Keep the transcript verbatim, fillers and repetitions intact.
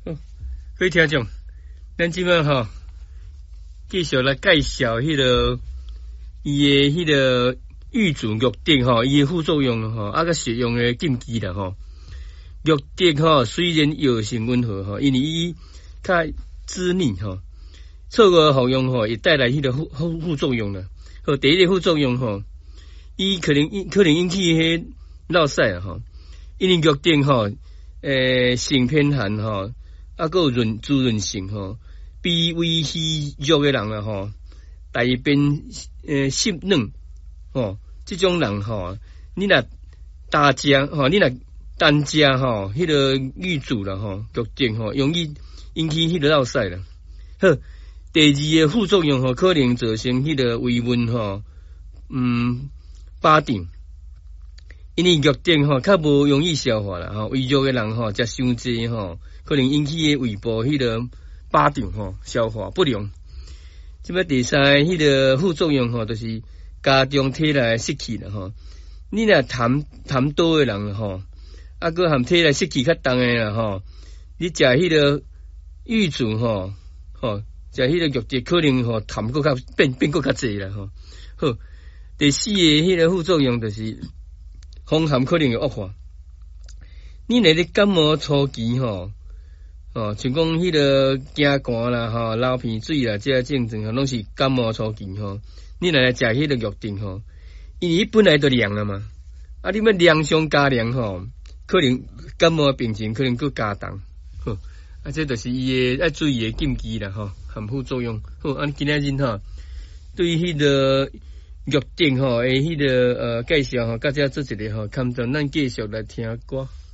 各位听众，咱即摆吼继续来介绍迄、那个伊诶迄个玉竹玉竹吼，伊诶副作用吼，啊个食用诶禁忌啦吼。玉竹吼虽然药性温和吼，因为伊较滋腻吼，错误服用吼，会带来迄个副副副作用啦。好，第一个副作用吼，伊可能可能引起迄落屎啊吼，因为玉竹吼，诶性偏寒吼。啊，个有润滋润性吼，比胃虚弱诶人啊吼，大便诶湿软吼，即种人吼，你若大食吼，你若单食吼，迄个玉竹啦吼，玉竹吼，容易引起迄个落屎啦。好，第二个副作用吼，可能造成迄个胃闷吼，嗯，巴掌。因为玉竹吼较无容易消化啦吼，胃弱诶人吼食伤济吼。可能引起诶胃部迄个巴掌吼消化不良。即摆第三个迄个副作用吼，就是加重体内湿气啦吼。你若痰痰多诶人吼，啊个含体内湿气较重诶啦吼，你食迄个玉竹吼，吼食迄个玉竹可能吼痰搁较变变搁较济啦吼。好，第四个迄个副作用就是风寒可能会恶化。你若咧感冒初期吼。哦，像讲迄个惊寒啦，吼流鼻水啦，这症状吼，拢是感冒初期吼。你若来食迄个玉竹吼，因为伊本来就凉了嘛，啊，你要凉上加凉吼，可能感冒病情可能搁加重。好，啊，这就是伊诶要注意诶禁忌啦，吼，含副作用。好，啊，今仔日吼，对于迄个玉竹吼诶迄个呃介绍吼，甲遮做一个吼，看着咱继续来听歌。